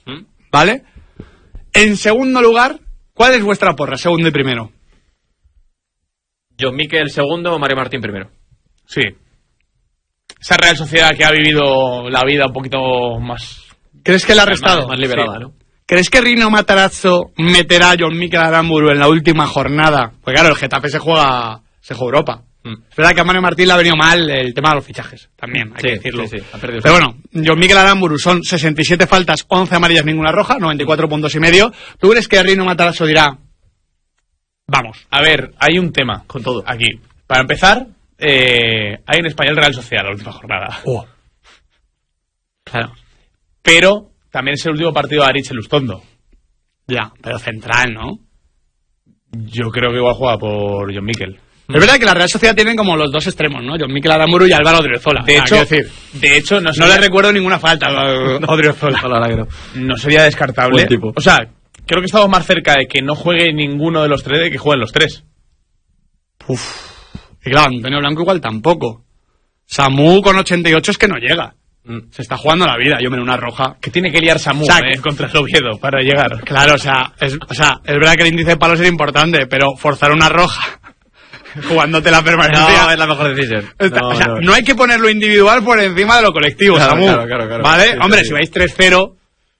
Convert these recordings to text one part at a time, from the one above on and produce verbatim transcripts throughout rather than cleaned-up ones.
¿Mm? ¿Vale? En segundo lugar, ¿cuál es vuestra porra? Segundo y primero. John Mikel segundo, Mario Martín primero. Sí. Esa Real Sociedad que ha vivido la vida un poquito más... ¿Crees que le ha restado? Más, más liberada, Sí. ¿no? ¿Crees que Rino Matarazzo meterá a John Mikel Aramburu en la última jornada? Pues claro, el Getafe se juega, se juega Europa. Mm. Es verdad que a Mario Martín le ha venido mal el tema de los fichajes, también, hay sí, que decirlo. Sí, sí, ha perdido. Pero bueno, John Mikel Aramburu son sesenta y siete faltas, once amarillas, ninguna roja, noventa y cuatro puntos y medio. ¿Tú crees que Rino Matarazzo dirá, vamos? A ver, hay un tema con todo aquí. Para empezar, eh, hay en España el Real Sociedad la última jornada. Oh. Claro. Pero también es el último partido de Aritz Elustondo. Ya, pero central, ¿no? Yo creo que igual juega por John Mikel. Es verdad que la Real Sociedad tienen como los dos extremos, ¿no? John Mikel Aramburu y Álvaro Odriozola. De ah, hecho, decir, de hecho no, no le recuerdo ninguna falta a Odriozola. No sería descartable. Tipo. O sea, creo que estamos más cerca de que no juegue ninguno de los tres de que jueguen los tres. Uf. Y claro, Antonio Blanco igual tampoco. Samu con ochenta y ocho es que no llega. Mm. Se está jugando la vida. Yo me una roja. Que tiene que liar Samu, o sea, eh, contra el Oviedo para llegar. Claro, o sea, es, o sea, es verdad que el índice de palos es importante, pero forzar una roja jugándote la permanencia no es la mejor decisión. Está, no, o sea, no. no hay que poner lo individual por encima de lo colectivo, claro, Samu. Claro, claro, claro. ¿Vale? Sí, Hombre, sí, si sí. vais tres cero...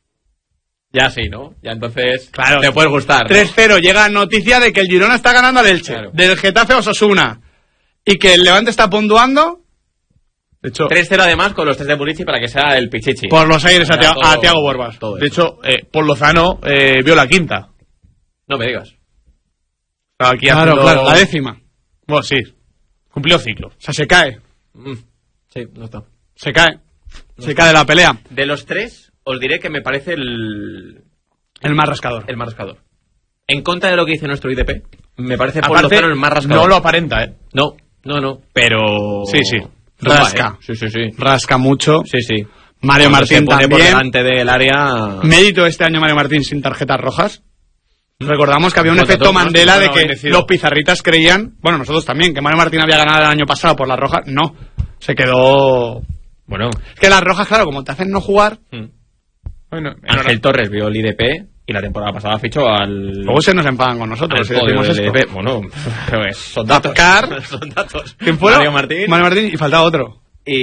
Ya sí, ¿no? Ya entonces claro, te puedes gustar, ¿no? tres cero, llega noticia de que el Girona está ganando al Elche, claro. del Getafe a Osasuna, y que el Levante está puntuando. De hecho, tres cero además con los tres de Murici para que sea el Pichichi. por los aires a, todo, a Thiago Borbas. Todo de hecho, eh, Paul Lozano eh, vio la quinta. No me digas. Estaba aquí claro, haciendo... claro, la décima. Bueno, sí. Cumplió ciclo. O sea, se cae. Mm. Sí, no está. Se cae. No se está. cae de la pelea. De los tres, os diré que me parece el... El más rascador. El más rascador. En contra de lo que dice nuestro I D P, me parece Paul Aparte, Lozano el más rascador. no lo aparenta, ¿eh? No, no, no. Pero... Sí, sí. Rasca. ¿eh? Sí, sí, sí. Rasca mucho. Sí, sí. Mario Cuando Martín se pone también. por delante del área... Mérito este año Mario Martín sin tarjetas rojas. Recordamos que había un Contra efecto todos, Mandela ¿no? de No, que bendecido. los pizarritas creían, bueno, nosotros también, que Mario Martín había ganado el año pasado por las rojas. No, se quedó... Bueno. Es que las rojas, claro, como te hacen no jugar... Mm. Bueno, Ángel Torres vio el I D P y la temporada pasada fichó al... Luego se nos enfadan con nosotros. al si podio decimos del esto. I D P. Bueno, pues, son datos. Car, son datos. ¿quién fue? Mario Martín. Mario Martín y faltaba otro.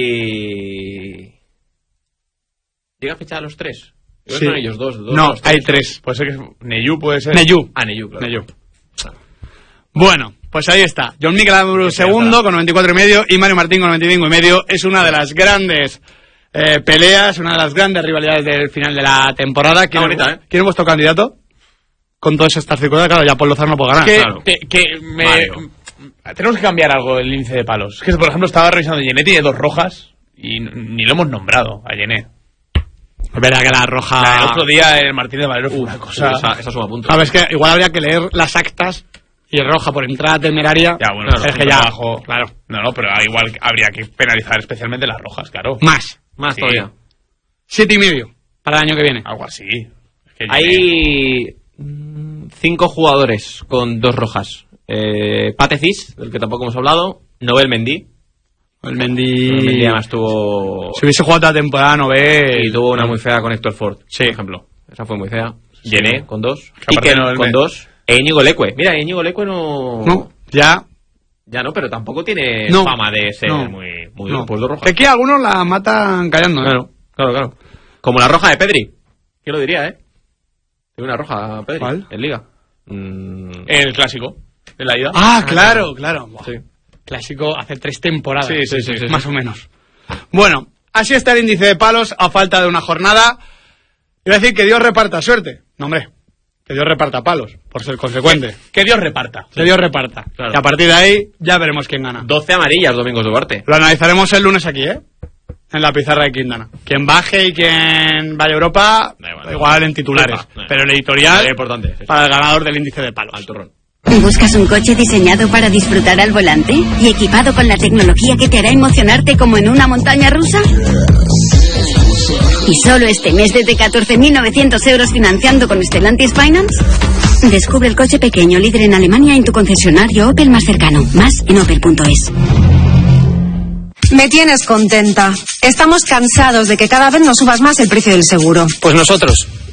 Y... ¿Llega a fichar a los tres? Sí. Son ellos dos. dos No, los tres. hay tres. puede ser que... Neyu puede ser... Neyu. Ah, Neyu, claro. Neyu. Bueno, pues ahí está. John Mikel Aramburu segundo con noventa y cuatro y medio y Mario Martín con noventa y cinco y medio. Es una de las grandes eh, peleas, una de las grandes rivalidades del final de la temporada. ¿Quién, bonita, ¿eh? ¿Quién es vuestro candidato? Con todas estas circunstancias, claro, ya Paul Lozano no puede ganar. Que, Claro. que, que me... Mario. Tenemos que cambiar algo el índice de palos. Es que, por ejemplo, estaba revisando Yené, tiene dos rojas y ni lo hemos nombrado a Yené. Es verdad que la roja... O sea, el otro día el Martín de Valero fue una cosa... Esa, esa suma puntos. Sabes que igual habría que leer las actas y roja por entrada temeraria. Ya, bueno, es claro, que ya... trabajo. Claro. No, no, pero igual habría que penalizar especialmente las rojas, claro. Más. Más Sí. todavía. Siete y medio para el año que viene. Algo así. Es que Yené- Hay mm, cinco jugadores con dos rojas. Eh, Patecis, del que tampoco hemos hablado. Nobel Mendy. El Mendy... Nobel Mendy además tuvo... Si hubiese jugado toda la temporada, no ve... Y tuvo una muy fea con Héctor Ford, Sí. por ejemplo. Esa fue muy fea. Yené con dos. Que aparte Quique no, el con me- dos. E Íñigo Leque. Mira, Íñigo Leque no... No, ya... Ya no, pero tampoco tiene No. fama de ser No. muy... muy No. pues dos rojas. Que aquí algunos la matan callando, ¿eh? Claro, claro, claro. Como la roja de Pedri. ¿Quién lo diría, eh? Tiene una roja Pedri. ¿Cuál? En Liga. Mm, El clásico de la ida. Ah, claro, claro. Buah. sí. Clásico hace tres temporadas. Sí, sí, sí, sí, Más sí. o menos. Bueno, así está el índice de palos a falta de una jornada. Iba a decir que Dios reparta suerte. No, hombre. Que Dios reparta palos, por ser consecuente. Que Dios reparta. Que Dios reparta. Claro. Y a partir de ahí ya veremos quién gana. doce amarillas, Domingos Duarte. Lo analizaremos el lunes aquí, ¿eh? En la pizarra de Quintana. Quien baje y quien vaya a Europa, Da igual, da igual igual. en titulares. Da igual. Pero el editorial Es importante. sí, sí. para el ganador del índice de palos. Al turrón. ¿Buscas un coche diseñado para disfrutar al volante y equipado con la tecnología que te hará emocionarte como en una montaña rusa? ¿Y solo este mes desde catorce mil novecientos euros financiando con Stellantis Finance? Descubre el coche pequeño líder en Alemania en tu concesionario Opel más cercano. Más en opel punto es. Me tienes contenta. Estamos cansados de que cada vez nos subas más el precio del seguro. Pues nosotros.